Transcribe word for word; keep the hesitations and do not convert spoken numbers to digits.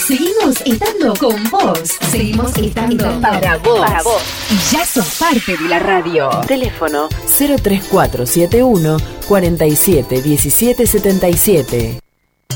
Seguimos estando con vos. Seguimos estando para vos. Para vos. Y ya sos parte de la radio. Teléfono cero tres cuatro siete uno cuarenta y siete diecisiete setenta y siete.